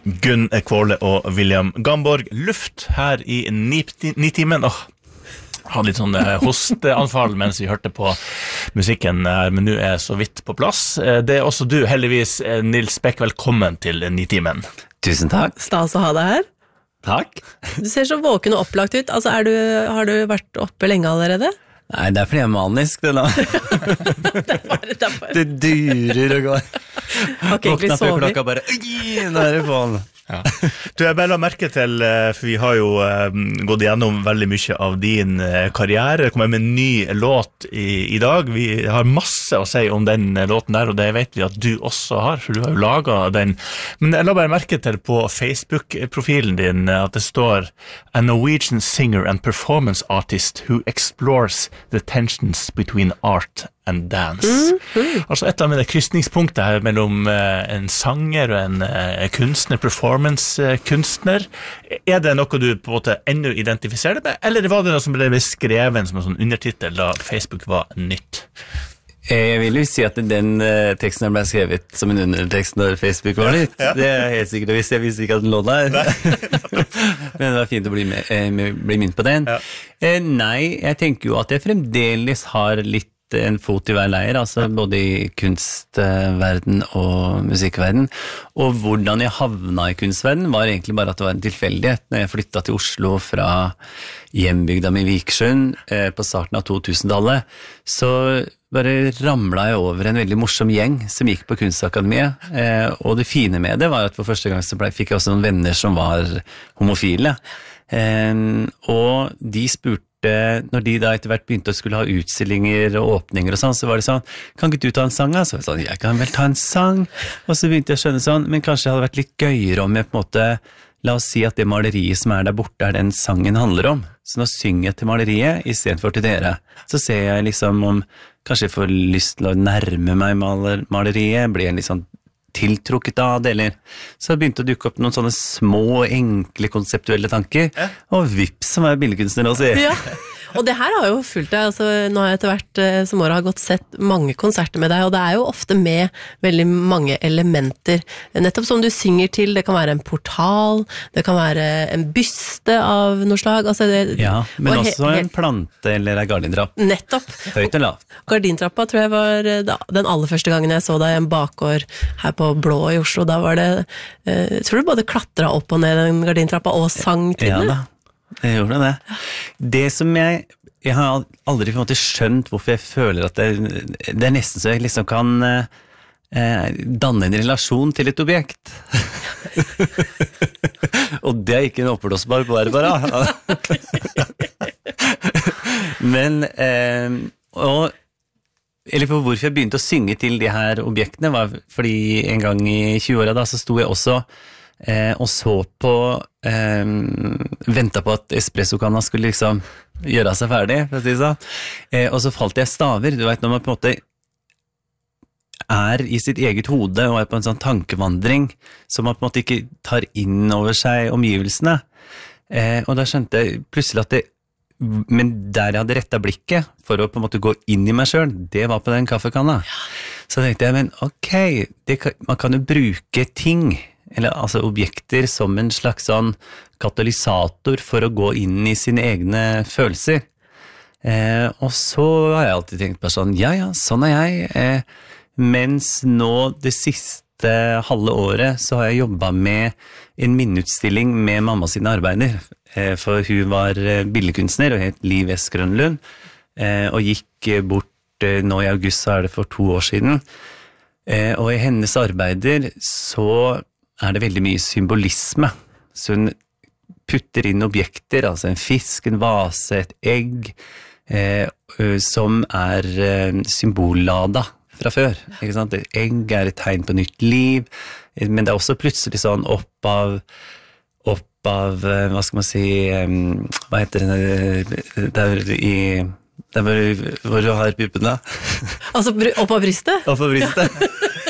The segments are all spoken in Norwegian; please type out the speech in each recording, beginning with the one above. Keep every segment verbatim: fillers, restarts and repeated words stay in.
Gunn Kvåle og William Gamborg. Luft her i Nitimen. Åh, hadde litt sånn hosteanfall mens vi hørte på musikken her, men nå er jeg så vidt på plass. Det er også du, heldigvis, Nils Beck. Velkommen til Nitimen. Tusen takk. Stas å ha deg her. Takk. Du ser så våken og opplagt ut. Altså, er du, har du vært oppe lenge allerede? Nei, det er fordi jeg er manisk, det da. det er bare, det er bare. Det durer og går. Ok, vi sover. Våkna før klokka bare, nå er det på den. Ja. Du, jeg bare la merke til, for vi har jo uh, gått gjennom veldig mye av din uh, karriere. Det kommer med en ny låt i, i dag. Vi har masse å si om den låten der, og det vet vi at du også har, for du har jo laget den. Men jeg la bare merke til på Facebook-profilen din at det står A Norwegian singer and performance artist who explores the tensions between art and dance. Mm, mm. Altså et eller annet med det krysningspunktet her mellom uh, en sanger og en uh, kunstner, performance-kunstner. Er det noe du på en måte ennå identifiserer med, eller var det noe som ble beskrevet som en sånn undertitel da Facebook var nytt? Jeg vil jo si at den uh, teksten ble skrevet som en undertekst når Facebook var nytt. Ja, ja. Det er helt sikkert, hvis jeg visste ikke at den lå der. Men det var fint å bli, med, eh, bli minnet på den. Ja. Eh, nei, jeg tenker jo at jeg fremdeles har litt en fot i hver leir, altså både i kunstverden og musikkverden. Og hvordan jeg havna i kunstverden var egentlig bare at det var en tilfeldighet. Når jeg flyttet til Oslo fra hjembygda mi Vikersund eh, på starten av to-tusentallet, så bare ramlet jeg over en veldig morsom gjeng som gikk på Kunstakademiet. Eh, og det fine med det var at for første gang så ble, fikk jeg også noen venner som var homofile. Eh, og de spurte når de da etter hvert begynte å skulle ha utstillinger og åpninger og sånn, så var det sånn, kan ikke du ta en sang? Så var det sånn, jeg kan vel ta en sang. Og så begynte jeg å skjønne sånn, men kanskje det hadde vært litt gøyere om jeg på en måte, la oss si at det maleriet som er der borte er den sangen handler om. Så nå synger jeg til maleriet i stedet for til dere. Så ser jeg liksom om kanskje jeg får lyst til å nærme meg maler, maleriet, blir jeg litt sånn tiltrukket av det, eller så det begynte å dukke opp noen sånne små, enkle, konseptuelle tanker, ja. Og vips som er billedkunstner også. Ja, og det her har jo fulgt deg, altså nå har jeg etter hvert som året har gått sett mange konserter med deg, og det er jo ofte med veldig mange elementer, nettopp som du synger til, det kan være en portal, det kan være en byste av noe slag, altså det, ja, men også en plante eller en gardintrapp. Nettopp. Høyt og lavt. Gardintrappa tror jeg var da, den aller første gangen jeg så deg i en bakgård her på Blå i Oslo, da var det, eh, tror du både klatret opp og ned den gardintrappa og sang til det? Ja da. Jeg gjorde det. Det som jeg, jeg har aldri på en måte skjønt hvorfor jeg føler at det, det er nesten så jeg liksom kan eh, danne en relasjon til et objekt. Og det er ikke en oppblåsbar bare. Men, eh, og, eller for hvorfor jeg begynte å synge til de her objektene var fordi en gang i tjue-åra da, så sto jeg også Eh, og så på eh, ventet på at espressokanna skulle liksom gjøre seg ferdig, for å si det sånn. Eh, og så falt jeg staver. Du vet, når man på en måte er i sitt eget hode og er på en sånn tankevandring så man på en måte ikke tar inn over seg omgivelsene. Eh, og da skjønte jeg plutselig at det, men der jeg hadde rettet blikket for å på en måte gå inn i meg selv, det var på den kaffekanna. Så tenkte jeg, men ok, det kan, man kan jo bruke ting eller altså objekter som en slags sånn katalysator for å gå inn i sine egne følelser. Eh, og så har jeg alltid tenkt på sånn, ja, ja, sånn er jeg. Eh, mens nå det siste halve året så har jeg jobbet med en minneutstilling med mamma sine arbeider. Eh, for hun var billedkunstner og het Liv S. Grønlund, eh, og gikk bort eh, nå i august, så er det for to år siden. Eh, og i hennes arbeider så er det veldig mye symbolisme. Så hun putter inn objekter, altså en fisk, en vase, et egg, eh, som er eh, symbollada fra før. Ikke sant? Et egg er et tegn på nytt liv, men det er også plutselig sånn opp av, opp av hva skal man si, um, hva heter det, der i... Der hvor, hvor du har puppen da? Altså opp av brystet? Opp av brystet.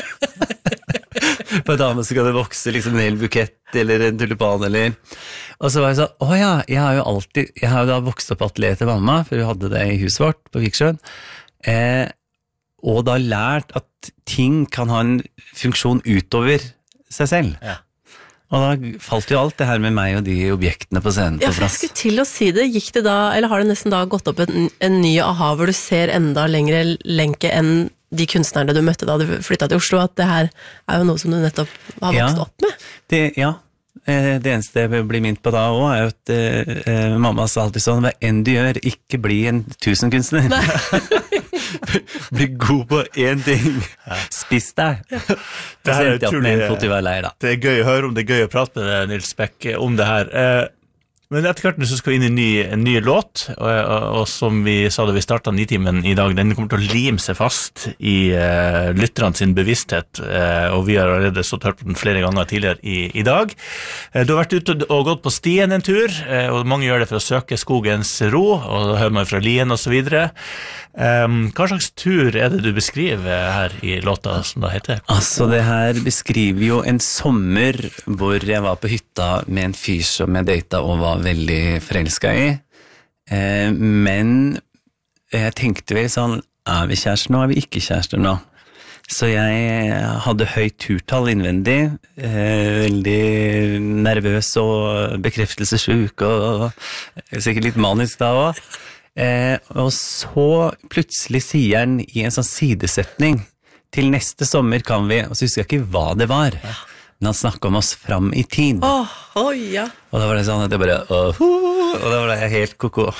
På en dame så kan det vokse liksom en hel bukett eller en tulipan eller og så var jeg sånn, åja, jeg har jo alltid jeg har jo da vokst opp atelier til mamma for hun hadde det i huset vårt på Vikersund eh, og da lært at ting kan ha en funksjon utover seg selv ja. Og da falt jo alt det her med meg og de objektene på scenen Ja, på for jeg plass. skulle til å si det. Gikk det da, eller har det nesten da gått opp en, en ny aha, hvor du ser enda lengre lenke enn de kunstnerne du møtte da du flyttet til Oslo, at det her er jo noe som du nettopp har vokst Ja. opp med? Det, ja, eh, det eneste jeg blir minnet på da også, er jo at eh, eh, mamma sa alltid sånn, hva enn du gjør, ikke bli en tusenkunstner. Bli god på én ting. Spiss deg. Det Så her er endte jeg opp med utrolig- en fot i hver leir da. Det er gøy å høre om, det er gøy å prate med deg, Nils Beck, om det her. Eh, Men etter hvert nå så skal vi inn i en ny, en ny låt, og, og, og som vi sa da vi startet Nitimen i dag, den kommer til å lime seg fast i uh, lytterne sin bevissthet, uh, og vi har allerede stått hørt på den flere ganger tidligere i, i dag. Uh, du har vært ute og gått på stien en tur, uh, og mange gjør det for å søke skogens ro, og da hører man fra lien og så videre. Um, hva slags tur er det du beskriver her i låta som da heter? Altså, det her beskriver jo en sommer hvor jeg var på hytta med en fyr som jeg data og var veldig forelsket i. Eh, men jeg tenkte vel sånn, er vi kjærester nå, er vi ikke kjærester nå? Så jeg hadde høyt turtall innvendig, eh, veldig nervøs og bekreftelsessyk, og sikkert litt manisk da også. Eh, og så plutselig sier han i en sånn sidesetning, til neste sommer kan vi, og så husker jeg ikke hva det var, men han snakket om oss fram i tid. Åh, oh, oi, ja. Og da var det sånn at jeg bare, åh, og da var det helt koko.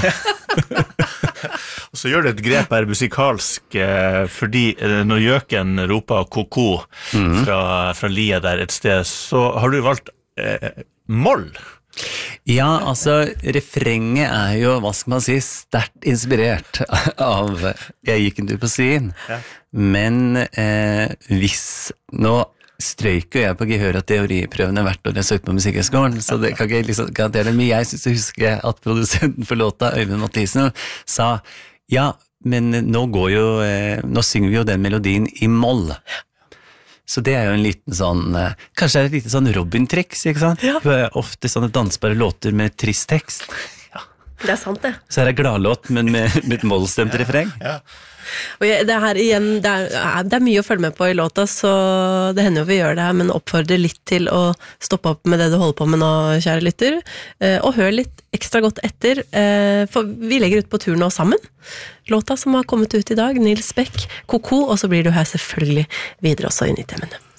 Og så gjør du et grep her musikalsk, eh, fordi eh, når gjøken roper koko Mhm. fra, fra lia der et sted, så har du valgt eh, moll. Ja, altså, refrenget er jo, hva skal man si, sterkt inspirert av Jeg gikk en tur på stien. Ja. Men eh, hvis, nå strøyk jo jeg på gehør og teoriprøvene hvert år jeg søkte på Musikkhøgskolen, så det kan ikke liksom garantere det, men jeg synes jeg husker at produsenten for låta, Øyvind Mathisen, sa, ja, men nå går jo, eh, nå synger vi jo den melodien i moll. Så det er jo en liten sånn, eh, kanskje er det et lite sånn Robin-triks, ikke sant? Ja. Det er ofte sånne dansbare låter med trist tekst. Det er sant det. Så er det gladlåt, men med, med et mollstemt refreng. Ja. Og jeg, det, her igjen, det, er, det er mye å følge med på i låta, så det hender jo vi gjør det her, men oppfordrer litt til å stoppe opp med det du holder på med nå, kjære lytter, eh, og hør litt ekstra godt etter, eh, for vi legger ut på tur nå sammen. Låta som har kommet ut i dag, Nils Beck, Koko, og så blir du her selvfølgelig videre også inn i temene.